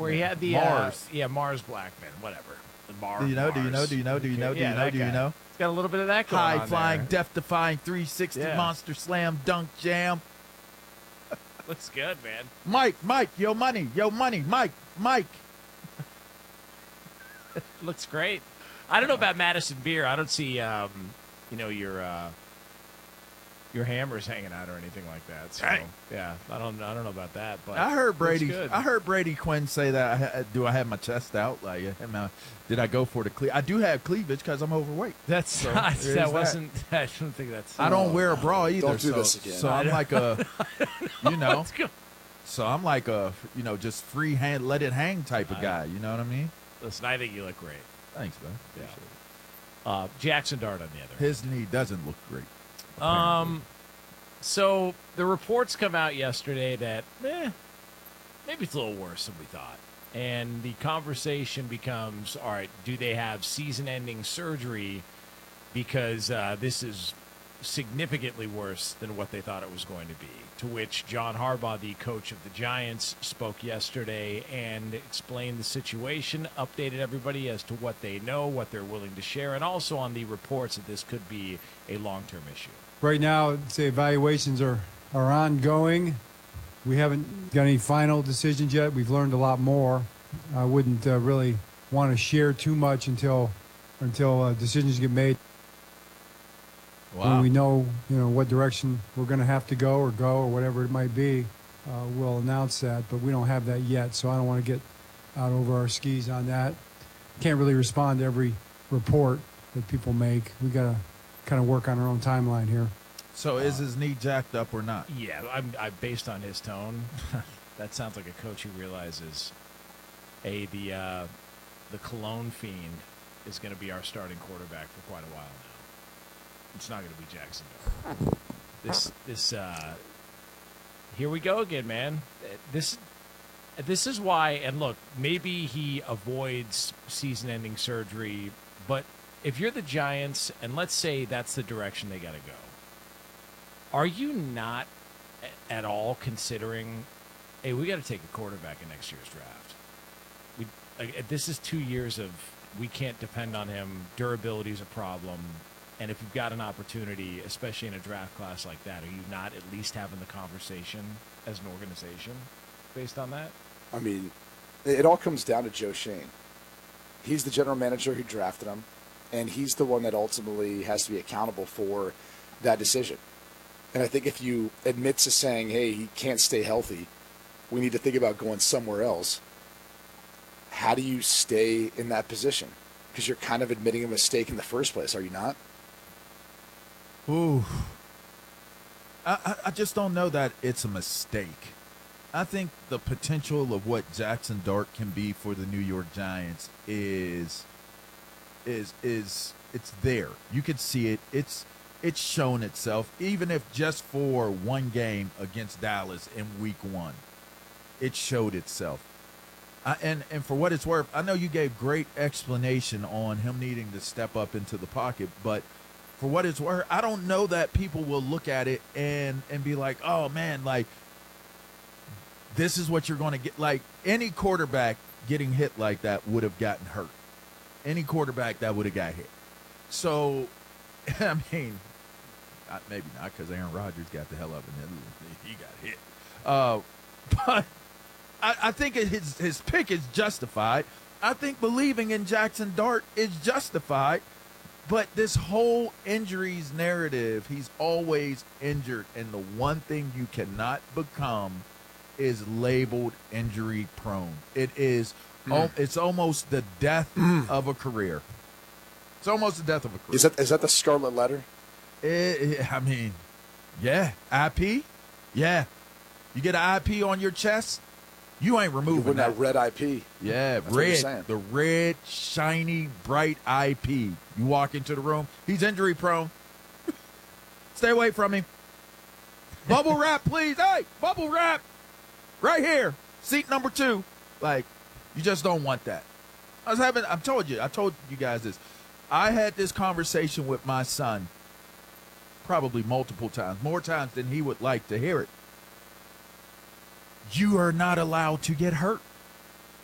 where he had the Mars. Mars Blackman, whatever. The Do you know? Do you know? Do you know? Do you know? Do you know? Do you know? It's got a little bit of that going on High flying, there. death-defying 360 monster slam dunk jam. Looks good, man. Mike, yo money, Mike. Looks great. I don't know about Madison Beer. I don't see, your hammers hanging out or anything like that. So yeah, I don't know about that. But I heard Brady. good. I heard Brady Quinn say that. Do I have my chest out? Like, did I go for the cleavage? I do have cleavage because I'm overweight. That's so that wasn't. I don't think that's. I don't wear a bra either. Don't do this again. So I'm like a, So I'm like a, just free hand, let it hang type of guy. You know what I mean? Listen, I think you look great. Thanks, man. Yeah. Jackson Dart on the other. His knee doesn't look great. So the reports come out yesterday that maybe it's a little worse than we thought. And the conversation becomes, all right, do they have season-ending surgery because this is significantly worse than what they thought it was going to be? To which John Harbaugh, the coach of the Giants, spoke yesterday and explained the situation, updated everybody as to what they know, what they're willing to share, and also on the reports that this could be a long-term issue. Right now, the evaluations are ongoing. We haven't got any final decisions yet. We've learned a lot more. I wouldn't really want to share too much until decisions get made. Wow. When we know, what direction we're going to have to go or whatever it might be, we'll announce that. But we don't have that yet, so I don't want to get out over our skis on that. Can't really respond to every report that people make. We got to kind of work on our own timeline here. So is his knee jacked up or not? Yeah, I'm based on his tone. That sounds like a coach who realizes, the Cologne fiend is going to be our starting quarterback for quite a while now. It's not going to be Jackson Dart. Here we go again, man. This is why. And look, maybe he avoids season-ending surgery, but if you're the Giants, and let's say that's the direction they got to go, are you not at all considering, hey, we got to take a quarterback in next year's draft? This is 2 years of we can't depend on him. Durability is a problem. And if you've got an opportunity, especially in a draft class like that, are you not at least having the conversation as an organization based on that? I mean, it all comes down to Joe Shane. He's the general manager who drafted him, and he's the one that ultimately has to be accountable for that decision. And I think if you admit to saying, hey, he can't stay healthy, we need to think about going somewhere else, how do you stay in that position? Because you're kind of admitting a mistake in the first place, are you not? Ooh. I just don't know that it's a mistake. I think the potential of what Jackson Dart can be for the New York Giants is it's there. You could see it. It's shown itself, even if just for one game against Dallas in week 1. It showed itself. And for what it's worth, I know you gave great explanation on him needing to step up into the pocket, but for what it's worth, I don't know that people will look at it and be like, oh, man, like, this is what you're going to get. Like, any quarterback getting hit like that would have gotten hurt. Any quarterback that would have got hit. So, I mean, maybe not because Aaron Rodgers got the hell up and then he got hit. But I think his pick is justified. I think believing in Jackson Dart is justified. But this whole injuries narrative, he's always injured. And the one thing you cannot become is labeled injury prone. It is, it's almost the death of a career. It's almost the death of a career. Is that the scarlet letter? I mean, yeah. IP? Yeah. You get an IP on your chest, you ain't removing that red IP. Yeah, That's what you're saying. the red, shiny, bright IP. You walk into the room, he's injury prone. Stay away from him. Bubble wrap, please. Hey, bubble wrap. Right here. Seat number 2. Like, you just don't want that. I told you guys this. I had this conversation with my son probably multiple times, more times than he would like to hear it. You are not allowed to get hurt.